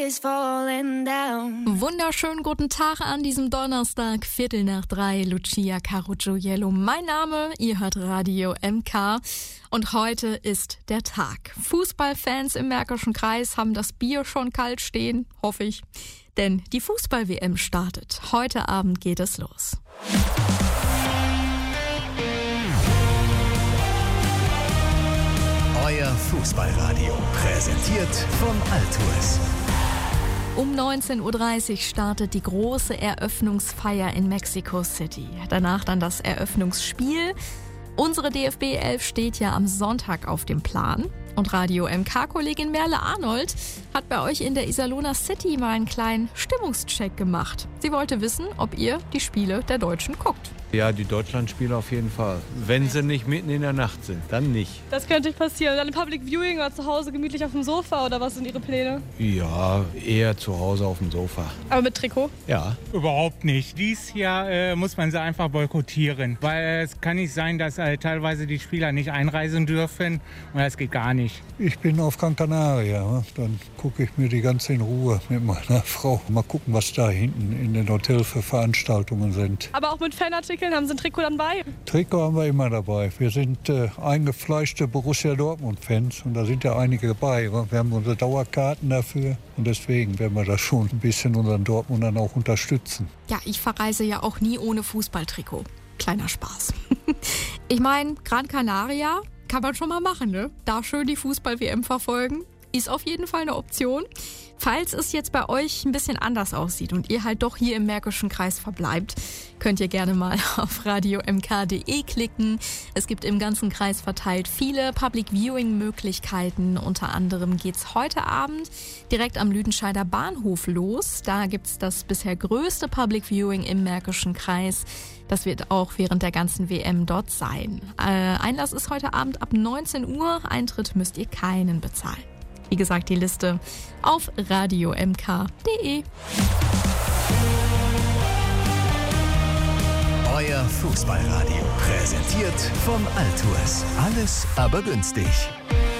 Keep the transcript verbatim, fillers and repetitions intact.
is falling down. Wunderschönen guten Tag an diesem Donnerstag, Viertel nach drei, Lucia Caruggiello. Mein Name, ihr hört Radio M K und heute ist der Tag. Fußballfans im Märkischen Kreis haben das Bier schon kalt stehen, hoffe ich. Denn die Fußball-W M startet. Heute Abend geht es los. Euer Fußballradio, präsentiert von Altours. Um neunzehn Uhr dreißig startet die große Eröffnungsfeier in Mexico City. Danach dann das Eröffnungsspiel. Unsere D F B elf steht ja am Sonntag auf dem Plan. Und Radio M K-Kollegin Merle Arnold hat bei euch in der Iserlohner City mal einen kleinen Stimmungscheck gemacht. Sie wollte wissen, ob ihr die Spiele der Deutschen guckt. Ja, die Deutschlandspiele auf jeden Fall. Wenn sie nicht mitten in der Nacht sind, dann nicht. Das könnte passieren. Dann im Public Viewing oder zu Hause gemütlich auf dem Sofa oder was sind Ihre Pläne? Ja, eher zu Hause auf dem Sofa. Aber mit Trikot? Ja. Überhaupt nicht. Dies Jahr äh, muss man sie einfach boykottieren. Weil äh, es kann nicht sein, dass äh, teilweise die Spieler nicht einreisen dürfen. Und das geht gar nicht. Ich bin auf Gran Canaria. Dann gucke ich mir die ganze in Ruhe mit meiner Frau. Mal gucken, was da hinten in den Hotels für Veranstaltungen sind. Aber auch mit Fanartikeln haben Sie ein Trikot dann bei? Trikot haben wir immer dabei. Wir sind äh, eingefleischte Borussia Dortmund-Fans und da sind ja einige dabei. Wir haben unsere Dauerkarten dafür und deswegen werden wir das schon ein bisschen unseren Dortmundern auch unterstützen. Ja, ich verreise ja auch nie ohne Fußballtrikot. Kleiner Spaß. Ich meine, Gran Canaria kann man schon mal machen, ne? Da schön die Fußball-W M verfolgen. Ist auf jeden Fall eine Option. Falls es jetzt bei euch ein bisschen anders aussieht und ihr halt doch hier im Märkischen Kreis verbleibt, könnt ihr gerne mal auf radio m k punkt d e klicken. Es gibt im ganzen Kreis verteilt viele Public-Viewing-Möglichkeiten. Unter anderem geht's heute Abend direkt am Lüdenscheider Bahnhof los. Da gibt's das bisher größte Public-Viewing im Märkischen Kreis. Das wird auch während der ganzen W M dort sein. Äh, Einlass ist heute Abend ab neunzehn Uhr. Eintritt müsst ihr keinen bezahlen. Wie gesagt, die Liste auf radio m k punkt d e. Euer Fußballradio, präsentiert von Altours. Alles aber günstig.